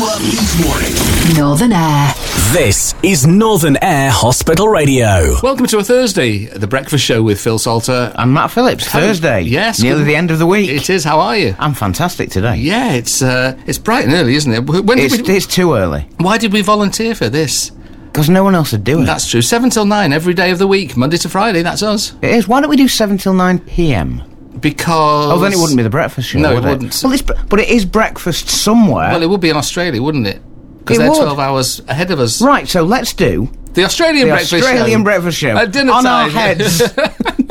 you up each morning. Northern Air. This is Northern Air Hospital Radio. Welcome to a Thursday, the breakfast show with Phil Salter. And Matt Phillips, Thursday. Yes. Nearly the end of the week. It is. How are you? I'm fantastic today. Yeah, it's bright and early, isn't it? It's too early. Why did we volunteer for this? Because no one else would do it. That's true. 7 till 9 every day of the week, Monday to Friday, that's us. It is. Why don't we do 7 till 9 p.m? Because... Oh, then it wouldn't be the breakfast show, No, would it wouldn't. Well, but it is breakfast somewhere. Well, it would be in Australia, wouldn't it? Because they're 12 hours ahead of us. Right, so let's do... The Australian breakfast show. Breakfast show. At dinner on time. our heads.